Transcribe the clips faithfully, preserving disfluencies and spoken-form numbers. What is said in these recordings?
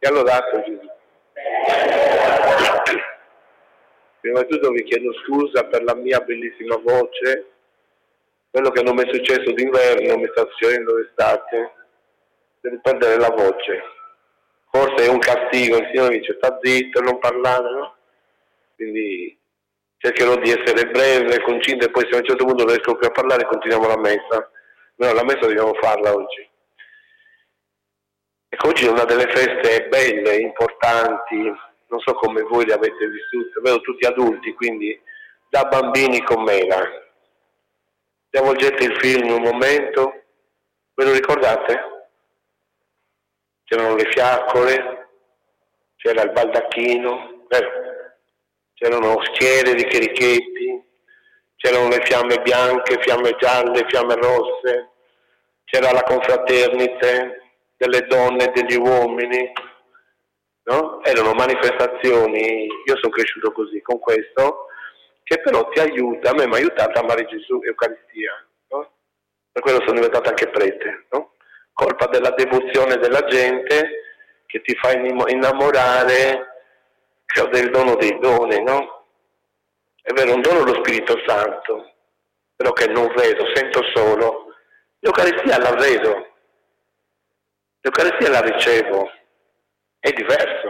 E ha lodato Gesù. Prima di tutto vi chiedo scusa per la mia bellissima voce, quello che non mi è successo d'inverno mi sta succedendo d'estate, per perdere la voce. Forse è un castigo, il Signore dice sta zitto, non parlare, no? Quindi cercherò di essere breve, conciso, e poi se a un certo punto non riesco più a parlare continuiamo la messa. No, la messa dobbiamo farla oggi. Ecco, oggi è una delle feste belle, importanti, non so come voi le avete vissute, vedo tutti adulti, quindi da bambini con mela. Se avvolgete il film un momento, ve lo ricordate? C'erano le fiaccole, c'era il baldacchino, vero? C'erano schiere di cherichetti, c'erano le fiamme bianche, fiamme gialle, fiamme rosse, c'era la confraternite delle donne e degli uomini, no? Erano manifestazioni, io sono cresciuto così, con questo, che però ti aiuta, a me mi ha aiutato a amare Gesù e Eucaristia, no? Per quello sono diventato anche prete, no? Colpa della devozione della gente che ti fa innamorare del dono dei doni, no? È vero, un dono è lo Spirito Santo, però che non vedo, sento solo. L'Eucaristia la vedo, l'Eucaristia la ricevo, è diverso.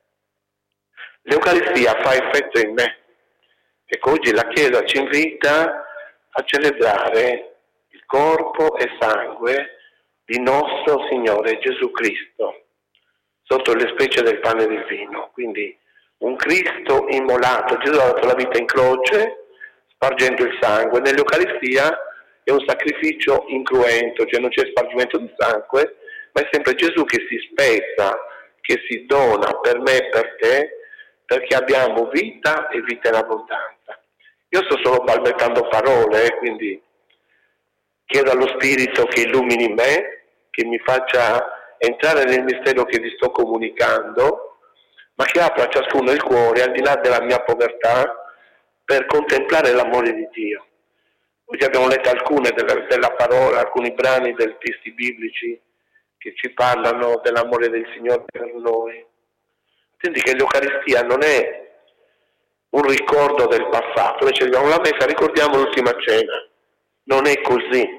L'Eucaristia fa effetto in me. Ecco, oggi la Chiesa ci invita a celebrare il corpo e sangue di nostro Signore Gesù Cristo, sotto le specie del pane e del vino. Quindi un Cristo immolato, Gesù ha dato la vita in croce, spargendo il sangue. Nell'Eucaristia è un sacrificio incruento, cioè non c'è spargimento di sangue, ma è sempre Gesù che si spezza, che si dona per me e per te, perché abbiamo vita e vita in abbondanza. Io sto solo balbettando parole, eh, quindi chiedo allo Spirito che illumini me, che mi faccia entrare nel mistero che vi sto comunicando, ma che apra a ciascuno il cuore, al di là della mia povertà, per contemplare l'amore di Dio. Oggi abbiamo letto alcune della, della parola, alcuni brani dei testi biblici che ci parlano dell'amore del Signore per noi. Senti che l'Eucaristia non è un ricordo del passato, noi celebriamo la messa, ricordiamo l'ultima cena. Non è così.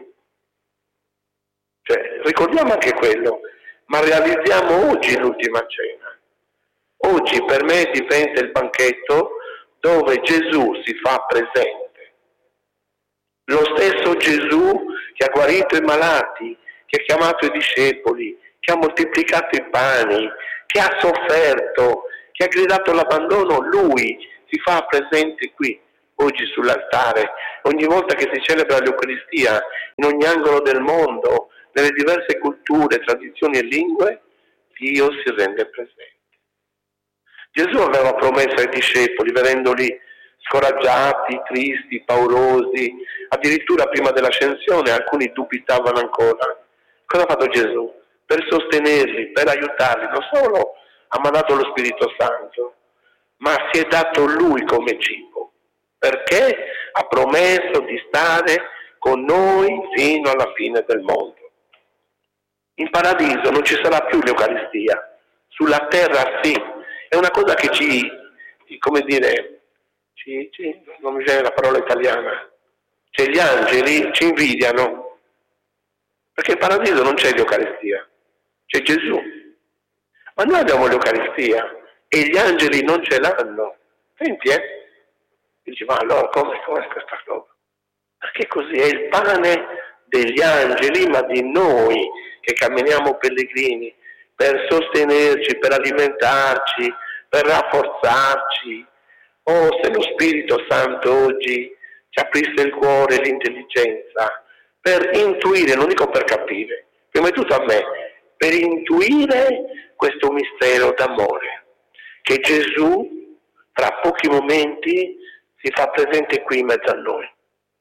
Cioè, ricordiamo anche quello, ma realizziamo oggi l'ultima cena. Oggi per me diventa il banchetto dove Gesù si fa presente. Lo stesso Gesù che ha guarito i malati, che ha chiamato i discepoli, che ha moltiplicato i pani, che ha sofferto, che ha gridato l'abbandono, lui si fa presente qui, oggi sull'altare. Ogni volta che si celebra l'Eucaristia, in ogni angolo del mondo, nelle diverse culture, tradizioni e lingue, Dio si rende presente. Gesù aveva promesso ai discepoli, vedendoli scoraggiati, tristi, paurosi, addirittura prima dell'ascensione alcuni dubitavano ancora. Cosa ha fatto Gesù? Per sostenerli, per aiutarli, non solo ha mandato lo Spirito Santo, ma si è dato Lui come cibo, perché ha promesso di stare con noi fino alla fine del mondo. In paradiso non ci sarà più l'Eucaristia, sulla terra sì, è una cosa che ci, come dire, ci, ci, non mi viene la parola italiana, cioè gli angeli ci invidiano, perché in paradiso non c'è l'Eucaristia, c'è Gesù, ma noi abbiamo l'Eucaristia e gli angeli non ce l'hanno. Senti, eh? Dici, ma allora come è questa roba? Perché così è il pane degli angeli, ma di noi che camminiamo pellegrini per sostenerci, per alimentarci, per rafforzarci. Oh, se lo Spirito Santo oggi ci aprisse il cuore e l'intelligenza per intuire, non dico per capire, prima di tutto a me, per intuire questo mistero d'amore, che Gesù tra pochi momenti si fa presente qui in mezzo a noi.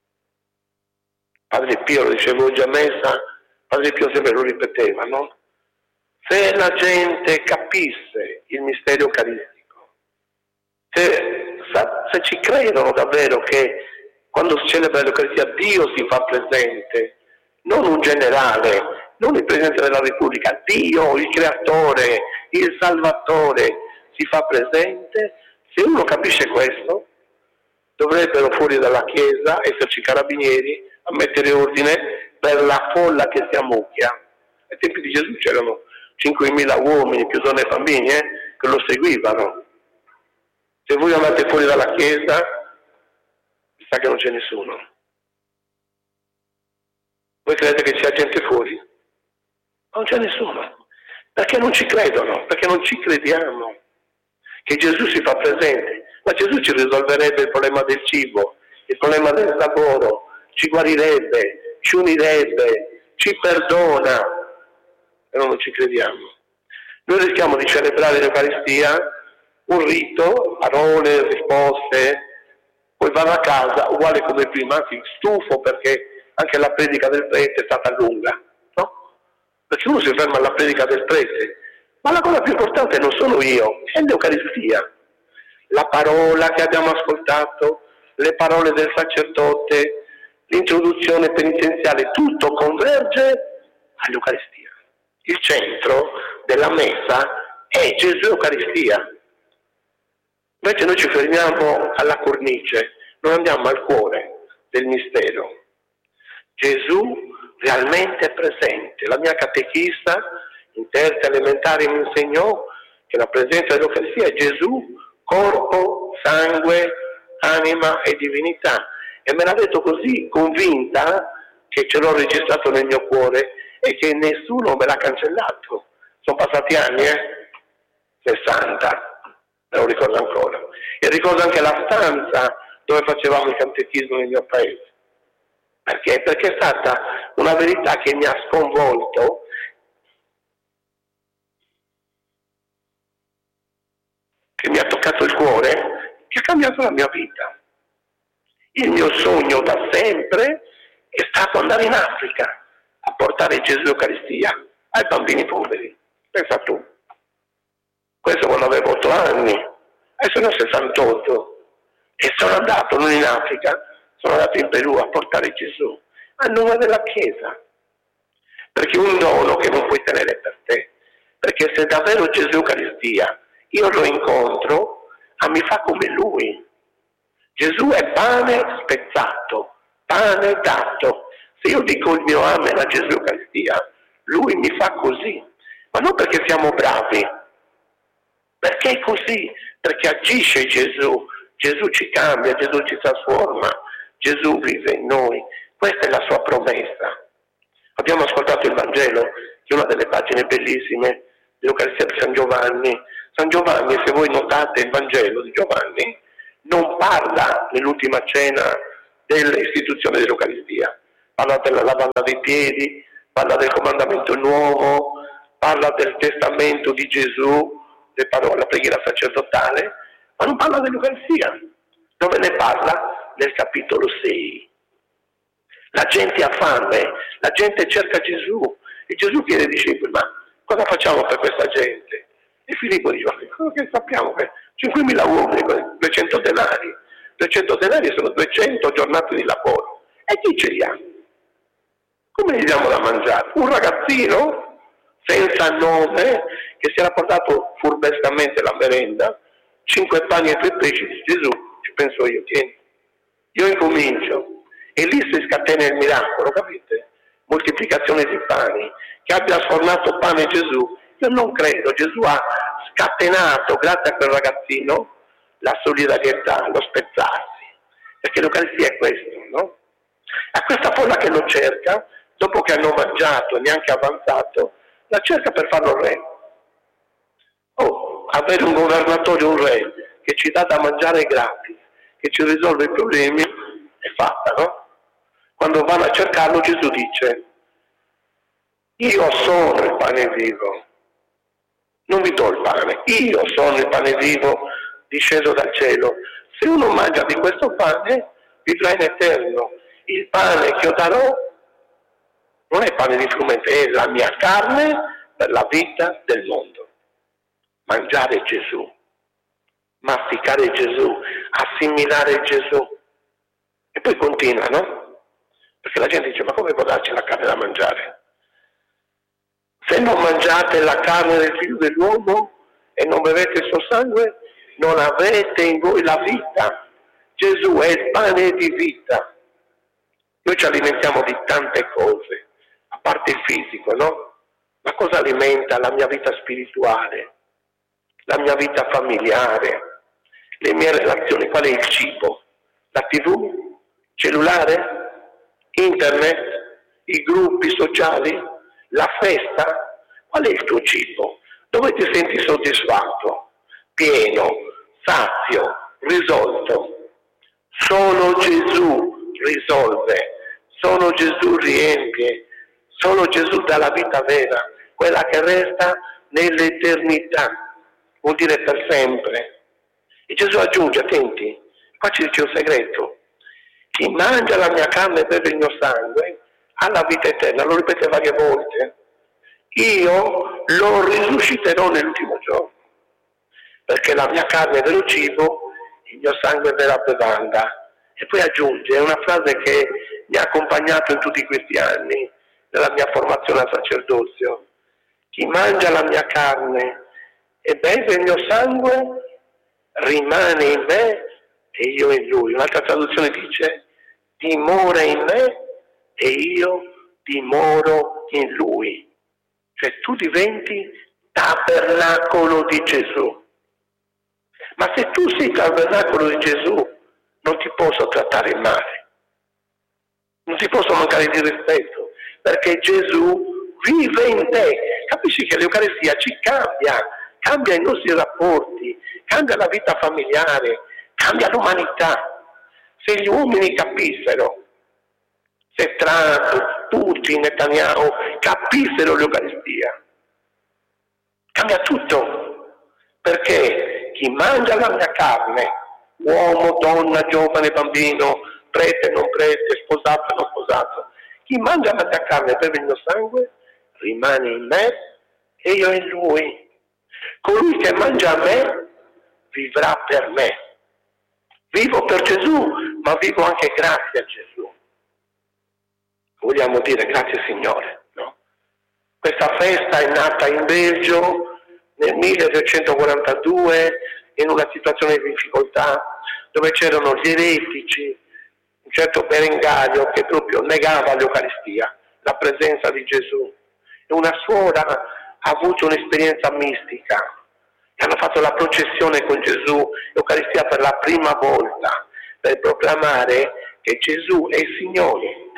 Padre Pio, lo dicevo oggi a messa, Padre Pio sempre lo ripeteva, no? Se la gente capisse il mistero eucaristico, se, se ci credono davvero che quando si celebra l'Eucaristia Dio si fa presente, non un generale, non il Presidente della Repubblica, Dio, il Creatore, il Salvatore si fa presente. Se uno capisce questo, dovrebbero fuori dalla Chiesa esserci carabinieri a mettere ordine per la folla che si ammucchia. Ai tempi di Gesù c'erano cinquemila uomini, più donne e bambini, eh, che lo seguivano. Se voi andate fuori dalla Chiesa, mi sa che non c'è nessuno. Voi credete che c'è gente fuori? Non c'è nessuno. Perché non ci credono, perché non ci crediamo che Gesù si fa presente. Ma Gesù ci risolverebbe il problema del cibo, il problema del lavoro, ci guarirebbe, ci unirebbe, ci perdona, però non ci crediamo. Noi rischiamo di celebrare l'Eucaristia, un rito, parole, risposte, poi vado a casa, uguale come prima, anzi stufo perché anche la predica del prete è stata lunga, no? Perché uno si ferma alla predica del prete, ma la cosa più importante non sono io, è l'Eucaristia. La parola che abbiamo ascoltato, le parole del sacerdote, l'introduzione penitenziale, tutto converge all'Eucaristia. Il centro della messa è Gesù Eucaristia. Invece noi ci fermiamo alla cornice, non andiamo al cuore del mistero. Gesù realmente è presente. La mia catechista in terza elementare mi insegnò che la presenza dell'Eucaristia è Gesù, corpo, sangue, anima e divinità. E me l'ha detto così convinta che ce l'ho registrato nel mio cuore e che nessuno me l'ha cancellato. Sono passati anni, eh? sessanta, me lo ricordo ancora. E ricordo anche la stanza dove facevamo il catechismo nel mio paese. Perché? Perché è stata una verità che mi ha sconvolto, che mi ha toccato il cuore, che ha cambiato la mia vita. Il mio sogno da sempre è stato andare in Africa a portare Gesù Eucaristia ai bambini poveri. Pensa tu. Questo quando avevo otto anni, adesso ne ho sessantotto. E sono andato, non in Africa, sono andato in Perù a portare Gesù a nome della Chiesa. Perché un dono che non puoi tenere per te. Perché se davvero Gesù Eucaristia io lo incontro, ah, mi fa come Lui. Gesù è pane spezzato, pane dato. Se io dico il mio amen a Gesù Eucaristia, Lui mi fa così. Ma non perché siamo bravi, perché è così, perché agisce Gesù. Gesù ci cambia, Gesù ci trasforma, Gesù vive in noi. Questa è la sua promessa. Abbiamo ascoltato il Vangelo, che è una delle pagine bellissime dell'Eucaristia di San Giovanni. San Giovanni, se voi notate il Vangelo di Giovanni, non parla nell'ultima cena dell'istituzione dell'Eucaristia, parla della lavanda dei piedi, parla del comandamento nuovo, parla del testamento di Gesù, le parole, la preghiera sacerdotale, ma non parla dell'Eucaristia. Dove ne parla? Nel capitolo sei. La gente ha fame, la gente cerca Gesù, e Gesù chiede ai discepoli, ma cosa facciamo per questa gente? E Filippo dice, quello che sappiamo che cinquemila uomini con duecento denari, duecento denari sono duecento giornate di lavoro, e chi ce li ha? Come gli diamo da mangiare? Un ragazzino senza nome che si era portato furbescamente la merenda, cinque pani e tre pesci, dice Gesù, ci penso io, tieni, io incomincio, e lì si scatena il miracolo, capite? Moltiplicazione di pani, che abbia sfornato pane Gesù. Io non credo, Gesù ha scatenato, grazie a quel ragazzino, la solidarietà, lo spezzarsi, perché l'Eucaristia è questo, no? A questa folla che lo cerca, dopo che hanno mangiato e neanche avanzato, la cerca per farlo re. Oh, avere un governatore, un re, che ci dà da mangiare gratis, che ci risolve i problemi, è fatta, no? Quando vanno a cercarlo Gesù dice, io sono il pane vivo, non vi do il pane, io sono il pane vivo disceso dal cielo. Se uno mangia di questo pane, vivrà in eterno. Il pane che io darò non è pane di frumento, è la mia carne per la vita del mondo. Mangiare Gesù, masticare Gesù, assimilare Gesù. E poi continua, no? Perché la gente dice, ma come può darci la carne da mangiare? Se non mangiate la carne del figlio dell'uomo e non bevete il suo sangue, non avete in voi la vita. Gesù è il pane di vita. Noi ci alimentiamo di tante cose, a parte il fisico, no? Ma cosa alimenta la mia vita spirituale, la mia vita familiare, le mie relazioni? Qual è il cibo? La tivù? Cellulare? Internet? I gruppi sociali? La festa? Qual è il tuo cibo? Dove ti senti soddisfatto, pieno, sazio, risolto? Solo Gesù risolve, solo Gesù riempie, solo Gesù dà la vita vera, quella che resta nell'eternità, vuol dire per sempre. E Gesù aggiunge, attenti, qua ci dice un segreto: chi mangia la mia carne e beve il mio sangue ha la vita eterna, lo ripete varie volte. Io lo risusciterò nell'ultimo giorno, perché la mia carne è vero cibo, il mio sangue è vera bevanda. E poi aggiunge, è una frase che mi ha accompagnato in tutti questi anni, nella mia formazione al sacerdozio: chi mangia la mia carne e beve il mio sangue rimane in me e io in lui. Un'altra traduzione dice: dimora in me e io dimoro in lui. Cioè tu diventi tabernacolo di Gesù. Ma se tu sei tabernacolo di Gesù, non ti posso trattare male, non ti posso mancare di rispetto, perché Gesù vive in te. Capisci che l'Eucaristia ci cambia, cambia i nostri rapporti, cambia la vita familiare, cambia l'umanità. Se gli uomini capissero, se Trump, Putin, Netanyahu capissero l'Eucaristia, cambia tutto, perché chi mangia la mia carne, uomo, donna, giovane, bambino, prete, non prete, sposato, non sposato, chi mangia la mia carne e beve il mio sangue rimane in me e io in lui. Colui che mangia a me vivrà per me. Vivo per Gesù, ma vivo anche grazie a Gesù. Vogliamo dire grazie Signore, no? Questa festa è nata in Belgio nel milleduecentoquarantadue, in una situazione di difficoltà, dove c'erano gli eretici, un certo Berengario che proprio negava l'Eucaristia, la presenza di Gesù. E una suora ha avuto un'esperienza mistica. E hanno fatto la processione con Gesù, l'Eucaristia per la prima volta, per proclamare che Gesù è il Signore.